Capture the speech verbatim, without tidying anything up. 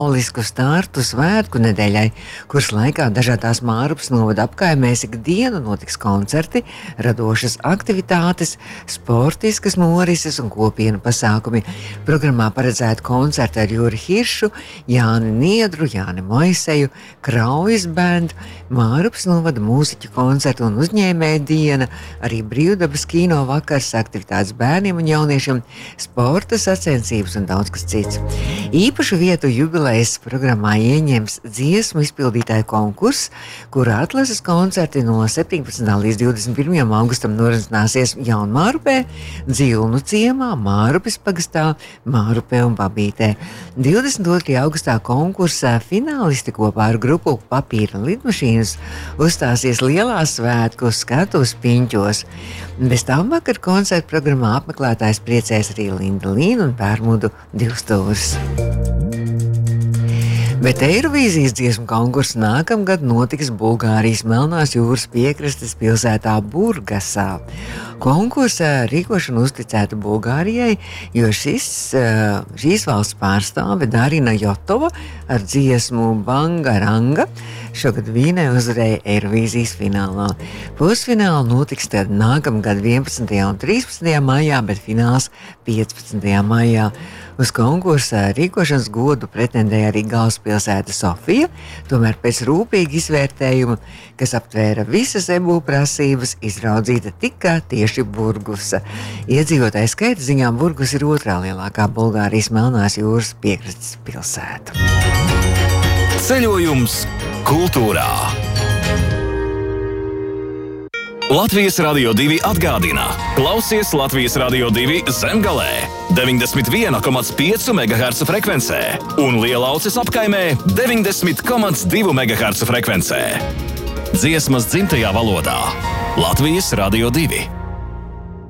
Olisku startu svētku nedēļai, kuras laikā dažādās Mārupas novada apkaimēs ikdienu notiks koncerti, radošas aktivitātes, sportiskas norises un kopienu pasākumi. Programmā paredzēta koncerti ar Juri Hiršu, Jāni Niedru, Jāni Moiseju, Kraujas bendu, Mārupas novada mūziķu koncertu un uzņēmēju diena, arī brīvdabas kino vakars, aktivitātes bērniem un jauniešiem, sporta sacensības un daudz kas cits. Īpašu vietu jubilejas programmā ieņems dziesmu izpildītāju konkurss, kura atlases koncerti no septiņpadsmitā līdz divdesmit pirmajam augustam norisināsies Jaunmārupē, Dzilnu ciemā, Mārupes pagastā, Mārupē un Babītē. divdesmit otrajā augustā konkursā finālisti kopā ar grupu Papīra lidmašīnas uzstāsies lielā svētku skatuves Piņķos. Bez tām vakar koncertu programmā apmeklētājs priecēs arī Linda Līna un Pērmudu divstūris. Bet Eirovīzijas dziesmu konkurss nākamgad notiks Bulgārijas Melnās jūras piekrastes pilsētā Burgasā. Konkursa rīkošana uzticēta Bulgārijai, jo šis, šīs valsts pārstāve Darina Jotova ar dziesmu Bangaranga šogad Vīnē uzvarēja Eirovīzijas finālā. Pusfināli notiks tad nākamgad vienpadsmitajā un trīspadsmitajā maijā, bet fināls piecpadsmitajā maijā. Uz konkursa rīkošanas godu pretendēja arī galvaspilsēta Sofija, tomēr pēc rūpīga izvērtējuma, kas aptvēra visas E B U prasības, izraudzīta tikai tieši Burgusa. Iedzīvotāju skaita ziņā Burgus ir otrā lielākā Bulgārijas Melnās jūras piekrastes pilsēta. Ceļojums kultūrā. Latvijas Radio divi atgādina. Klausies Latvijas Radio divi Zemgalē deviņdesmit viens komats pieci megaherca frekvencē un Lielauces apkaimē deviņdesmit komats divi megaherca frekvencē. Dziesmas dzimtajā valodā. Latvijas Radio divi.